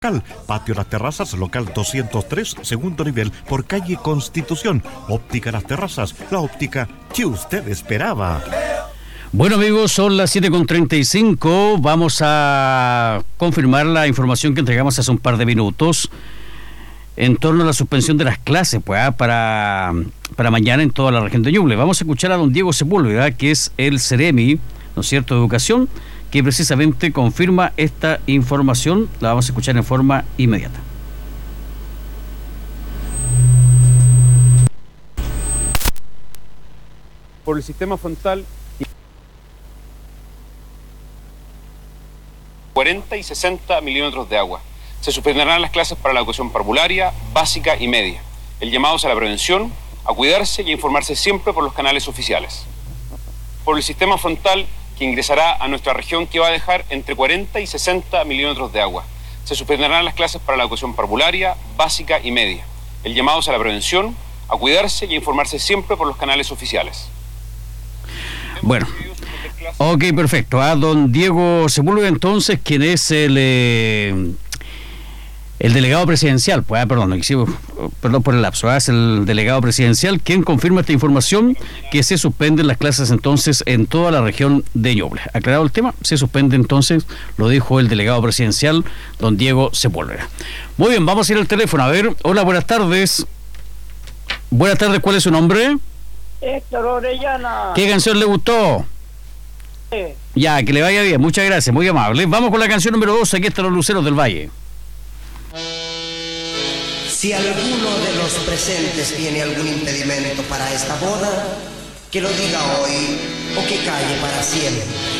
Patio Las Terrazas, local 203, segundo nivel, por calle Constitución. Óptica Las Terrazas, la óptica que usted esperaba. Bueno, amigos, son las 7:35. Vamos a confirmar la información que entregamos hace un par de minutos en torno a la suspensión de las clases para mañana en toda la región de Ñuble. Vamos a escuchar a don Diego Sepúlveda, que es el Ceremi, ¿no es cierto?, de Educación, que precisamente confirma esta información. La vamos a escuchar en forma inmediata. Por el sistema frontal, 40 y 60 milímetros de agua. Se suspenderán las clases para la educación parvularia, básica y media. El llamado es a la prevención, a cuidarse y a informarse siempre por los canales oficiales. Por el sistema frontal, que ingresará a nuestra región, que va a dejar entre 40 y 60 milímetros de agua. Se suspenderán las clases para la educación parvularia, básica y media. El llamado es a la prevención, a cuidarse y a informarse siempre por los canales oficiales. Bueno, ok, perfecto. A don Diego Sepúlveda, entonces, quien es el delegado presidencial, perdón por el lapso, es el delegado presidencial quien confirma esta información, que se suspenden las clases entonces en toda la región de Ñuble. Aclarado el tema, se suspende entonces, lo dijo el delegado presidencial, don Diego Sepúlveda. Muy bien, vamos a ir al teléfono. A ver, hola, buenas tardes. Buenas tardes, ¿cuál es su nombre? Héctor Orellana. ¿Qué canción le gustó? Ya, que le vaya bien, muchas gracias, muy amable. Vamos con la canción número 2, aquí están los Luceros del Valle. Si alguno de los presentes tiene algún impedimento para esta boda, que lo diga hoy o que calle para siempre.